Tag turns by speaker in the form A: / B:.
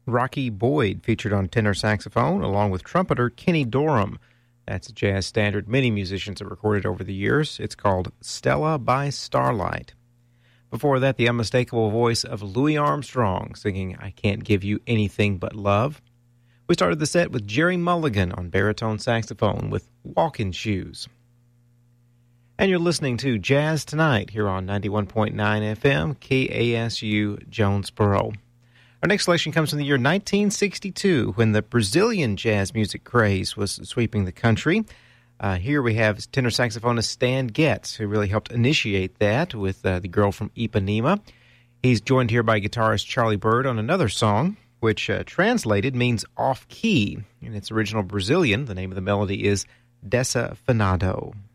A: Rocky Boyd featured on tenor saxophone, along with trumpeter Kenny Dorham. That's a jazz standard many musicians have recorded over the years. It's called Stella by Starlight. Before that, the unmistakable voice of Louis Armstrong singing I Can't Give You Anything But Love. We started the set with Jerry Mulligan on baritone saxophone with Walking Shoes. And you're listening to Jazz Tonight here on 91.9 FM, KASU Jonesboro. Our next selection comes from the year 1962, when the Brazilian jazz music craze was sweeping the country. Here we have tenor saxophonist Stan Getz, who really helped initiate that with The Girl from Ipanema. He's joined here by guitarist Charlie Byrd on another song, which translated means off-key. In its original Brazilian, the name of the melody is Desafinado.